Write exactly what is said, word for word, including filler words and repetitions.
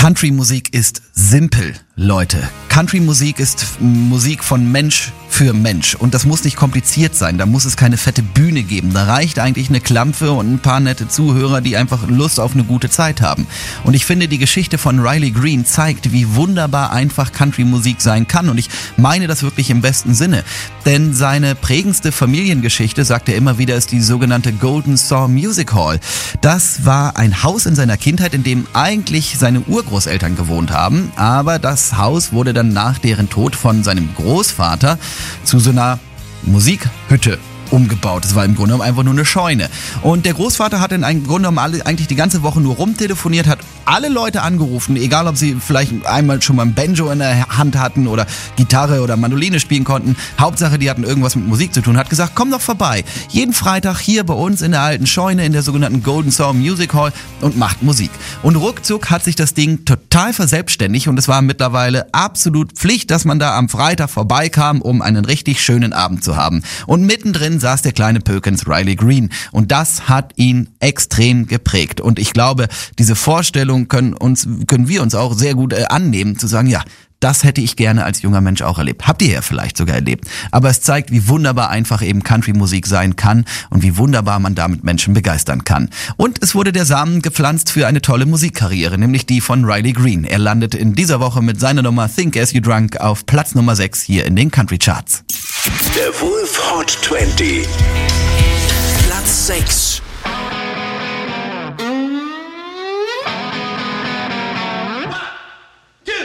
Country-Musik ist simpel, Leute. Country-Musik ist Musik von Mensch für Mensch. Und das muss nicht kompliziert sein. Da muss es keine fette Bühne geben. Da reicht eigentlich eine Klampfe und ein paar nette Zuhörer, die einfach Lust auf eine gute Zeit haben. Und ich finde, die Geschichte von Riley Green zeigt, wie wunderbar einfach Country-Musik sein kann. Und ich meine das wirklich im besten Sinne. Denn seine prägendste Familiengeschichte, sagt er immer wieder, ist die sogenannte Golden Saw Music Hall. Das war ein Haus in seiner Kindheit, in dem eigentlich seine Urgroßeltern gewohnt haben. Aber das Haus wurde dann nach deren Tod von seinem Großvater zu so einer Musikhütte umgebaut. Das war im Grunde genommen einfach nur eine Scheune. Und der Großvater hat dann im Grunde genommen alle, eigentlich die ganze Woche nur rumtelefoniert, hat alle Leute angerufen, egal ob sie vielleicht einmal schon mal ein Banjo in der Hand hatten oder Gitarre oder Mandoline spielen konnten. Hauptsache, die hatten irgendwas mit Musik zu tun. Hat gesagt, komm doch vorbei. Jeden Freitag hier bei uns in der alten Scheune in der sogenannten Golden Saw Music Hall und macht Musik. Und ruckzuck hat sich das Ding total verselbstständigt und es war mittlerweile absolut Pflicht, dass man da am Freitag vorbeikam, um einen richtig schönen Abend zu haben. Und mittendrin saß der kleine Pökens Riley Green. Und das hat ihn extrem geprägt. Und ich glaube, diese Vorstellung können uns, können wir uns auch sehr gut äh, annehmen, zu sagen, ja, das hätte ich gerne als junger Mensch auch erlebt. Habt ihr ja vielleicht sogar erlebt. Aber es zeigt, wie wunderbar einfach eben Country-Musik sein kann und wie wunderbar man damit Menschen begeistern kann. Und es wurde der Samen gepflanzt für eine tolle Musikkarriere, nämlich die von Riley Green. Er landet in dieser Woche mit seiner Nummer Think As You Drunk auf Platz Nummer sechs hier in den Country Charts. Der Wolf Hot zwanzig. Platz sechs.